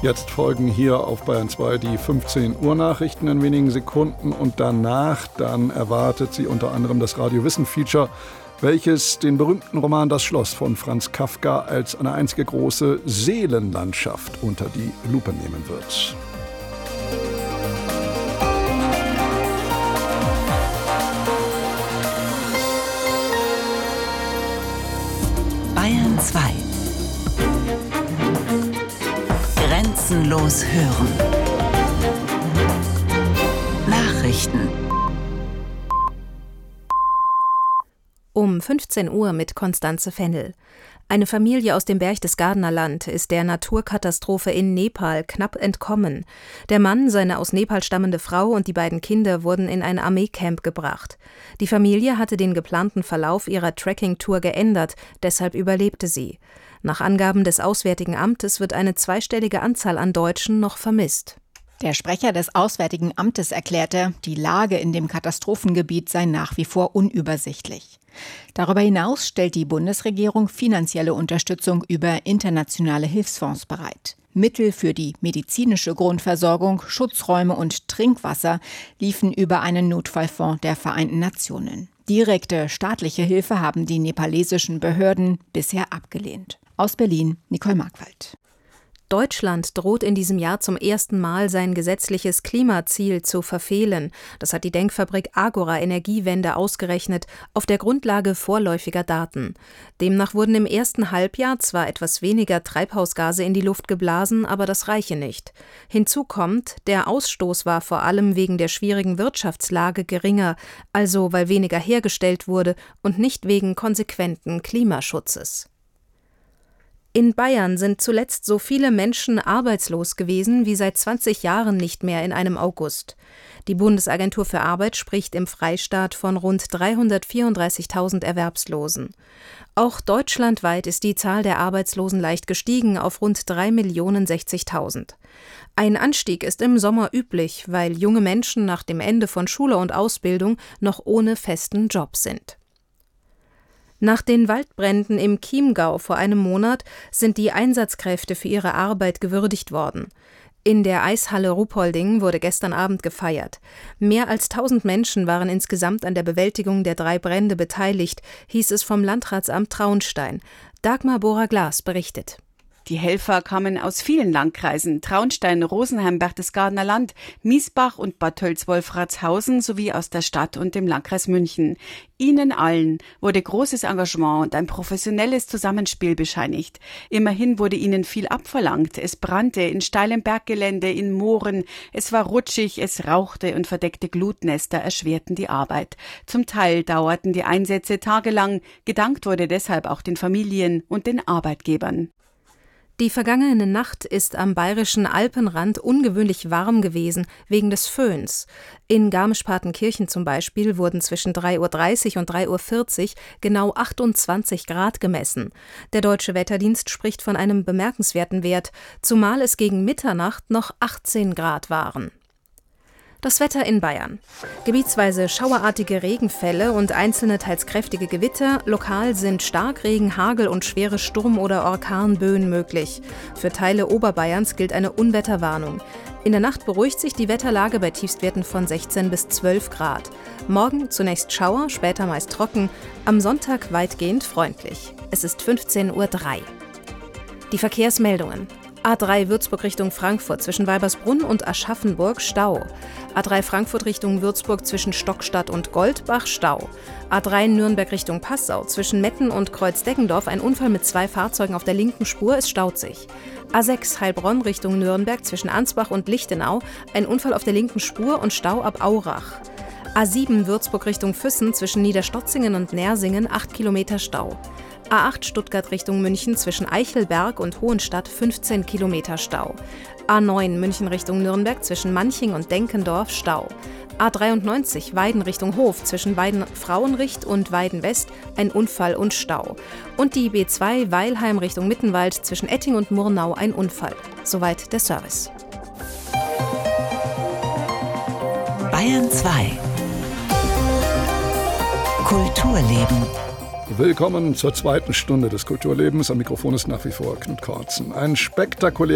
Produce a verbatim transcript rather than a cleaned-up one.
Jetzt folgen hier auf Bayern zwei die fünfzehn Uhr Nachrichten in wenigen Sekunden und danach dann erwartet Sie unter anderem das Radio-Wissen-Feature, welches den berühmten Roman Das Schloss von Franz Kafka als eine einzige große Seelenlandschaft unter die Lupe nehmen wird. Bayern zwei. Grenzenlos hören. Nachrichten. Um fünfzehn Uhr mit Konstanze Fennel. Eine Familie aus dem Berchtesgadener Land ist der Naturkatastrophe in Nepal knapp entkommen. Der Mann, seine aus Nepal stammende Frau und die beiden Kinder wurden in ein Armeecamp gebracht. Die Familie hatte den geplanten Verlauf ihrer Trekkingtour geändert, deshalb überlebte sie. Nach Angaben des Auswärtigen Amtes wird eine zweistellige Anzahl an Deutschen noch vermisst. Der Sprecher des Auswärtigen Amtes erklärte, die Lage in dem Katastrophengebiet sei nach wie vor unübersichtlich. Darüber hinaus stellt die Bundesregierung finanzielle Unterstützung über internationale Hilfsfonds bereit. Mittel für die medizinische Grundversorgung, Schutzräume und Trinkwasser liefen über einen Notfallfonds der Vereinten Nationen. Direkte staatliche Hilfe haben die nepalesischen Behörden bisher abgelehnt. Aus Berlin, Nicole Markwald. Deutschland droht in diesem Jahr zum ersten Mal sein gesetzliches Klimaziel zu verfehlen. Das hat die Denkfabrik Agora Energiewende ausgerechnet, auf der Grundlage vorläufiger Daten. Demnach wurden im ersten Halbjahr zwar etwas weniger Treibhausgase in die Luft geblasen, aber das reiche nicht. Hinzu kommt, der Ausstoß war vor allem wegen der schwierigen Wirtschaftslage geringer, also weil weniger hergestellt wurde und nicht wegen konsequenten Klimaschutzes. In Bayern sind zuletzt so viele Menschen arbeitslos gewesen wie seit zwanzig Jahren nicht mehr in einem August. Die Bundesagentur für Arbeit spricht im Freistaat von rund dreihundertvierunddreißigtausend Erwerbslosen. Auch deutschlandweit ist die Zahl der Arbeitslosen leicht gestiegen auf rund drei Millionen sechzigtausend. Ein Anstieg ist im Sommer üblich, weil junge Menschen nach dem Ende von Schule und Ausbildung noch ohne festen Job sind. Nach den Waldbränden im Chiemgau vor einem Monat sind die Einsatzkräfte für ihre Arbeit gewürdigt worden. In der Eishalle Ruhpolding wurde gestern Abend gefeiert. Mehr als tausend Menschen waren insgesamt an der Bewältigung der drei Brände beteiligt, hieß es vom Landratsamt Traunstein. Dagmar Bohrer-Glas berichtet. Die Helfer kamen aus vielen Landkreisen, Traunstein, Rosenheim, Berchtesgadener Land, Miesbach und Bad Tölz-Wolfratshausen sowie aus der Stadt und dem Landkreis München. Ihnen allen wurde großes Engagement und ein professionelles Zusammenspiel bescheinigt. Immerhin wurde ihnen viel abverlangt. Es brannte in steilem Berggelände, in Mooren, es war rutschig, es rauchte und verdeckte Glutnester erschwerten die Arbeit. Zum Teil dauerten die Einsätze tagelang, gedankt wurde deshalb auch den Familien und den Arbeitgebern. Die vergangene Nacht ist am bayerischen Alpenrand ungewöhnlich warm gewesen, wegen des Föhns. In Garmisch-Partenkirchen zum Beispiel wurden zwischen drei Uhr dreißig und drei Uhr vierzig genau achtundzwanzig Grad gemessen. Der Deutsche Wetterdienst spricht von einem bemerkenswerten Wert, zumal es gegen Mitternacht noch achtzehn Grad waren. Das Wetter in Bayern. Gebietsweise schauerartige Regenfälle und einzelne teils kräftige Gewitter. Lokal sind Starkregen, Hagel und schwere Sturm- oder Orkanböen möglich. Für Teile Oberbayerns gilt eine Unwetterwarnung. In der Nacht beruhigt sich die Wetterlage bei Tiefstwerten von sechzehn bis zwölf Grad. Morgen zunächst Schauer, später meist trocken. Am Sonntag weitgehend freundlich. Es ist fünfzehn Uhr drei. Die Verkehrsmeldungen. A drei Würzburg Richtung Frankfurt zwischen Weibersbrunn und Aschaffenburg Stau. A drei Frankfurt Richtung Würzburg zwischen Stockstadt und Goldbach Stau. A drei Nürnberg Richtung Passau zwischen Metten und Kreuz-Deggendorf ein Unfall mit zwei Fahrzeugen auf der linken Spur, es staut sich. A sechs Heilbronn Richtung Nürnberg zwischen Ansbach und Lichtenau ein Unfall auf der linken Spur und Stau ab Aurach. A sieben Würzburg Richtung Füssen zwischen Niederstotzingen und Nersingen acht Kilometer Stau. A acht Stuttgart Richtung München zwischen Eichelberg und Hohenstadt fünfzehn Kilometer Stau. A neun München Richtung Nürnberg zwischen Manching und Denkendorf Stau. A dreiundneunzig Weiden Richtung Hof zwischen Weiden-Frauenricht und Weiden-West ein Unfall und Stau. Und die B zwei Weilheim Richtung Mittenwald zwischen Etting und Murnau ein Unfall. Soweit der Service. Bayern zwei. Kulturleben. Willkommen zur zweiten Stunde des Kulturlebens. Am Mikrofon ist nach wie vor Knut Kortzen. Ein spektakulärer